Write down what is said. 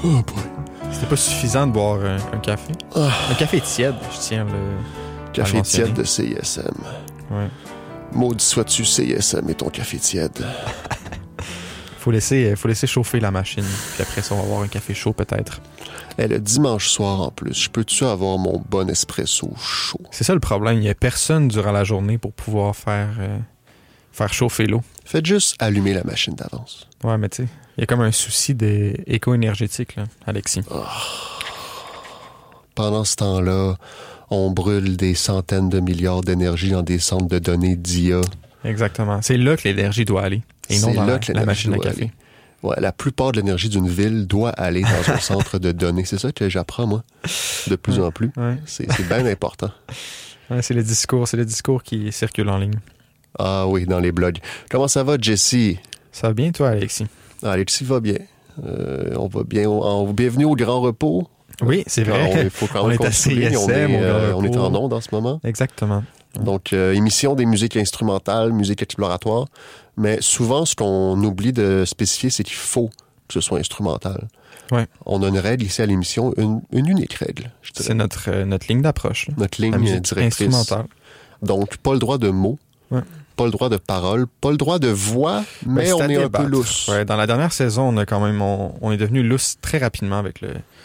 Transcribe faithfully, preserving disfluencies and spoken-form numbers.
Oh boy. C'était pas suffisant de boire un, un café. Ah. Un café tiède, je tiens à le... Café à le tiède mentionner. de C I S M. Ouais. Maudit sois-tu C I S M et ton café tiède. Faut laisser, faut laisser chauffer la machine. Puis après ça, on va avoir un café chaud peut-être. Eh, le dimanche soir en plus, je peux-tu avoir mon bon espresso chaud? C'est ça le problème. Il n'y a personne durant la journée pour pouvoir faire, euh, faire chauffer l'eau. Faites juste allumer la machine d'avance. Ouais, mais tu sais, il y a comme un souci d'éco-énergétique, là, Alexis. Oh. Pendant ce temps-là, on brûle des centaines de milliards d'énergie dans des centres de données d'I A. Exactement. C'est là que l'énergie doit aller. Et non C'est dans là la, que la l'énergie machine à doit café. aller. Ouais, la plupart de l'énergie d'une ville doit aller dans un centre de données. C'est ça que j'apprends, moi, de plus ouais. en plus. Ouais. C'est, c'est bien important. Ouais, c'est le discours, c'est le discours qui circule en ligne. Ah oui, dans les blogs. Comment ça va, Jesse? Ça va bien, toi, Alexis? Ah, Alexis va bien. Euh, on va bien. On, bienvenue au grand repos. Oui, c'est vrai. Alors, il faut quand on même est à C I S M, on est, au grand euh, on est repos. en onde en ce moment. Exactement. Donc, euh, émission des musiques instrumentales, musique exploratoire. Mais souvent, ce qu'on oublie de spécifier, c'est qu'il faut que ce soit instrumental. Ouais. On a une règle ici à l'émission, une, une unique règle, je dirais. C'est notre, euh, notre ligne d'approche. Là. Notre La ligne musique directrice. instrumentale. Donc, pas le droit de mots, Ouais. pas le droit de parole, pas le droit de voix, mais Ben, on c'est à est un débattre. peu lousse. Ouais, dans la dernière saison, on a quand même, on, on est devenu lousse très rapidement avec le,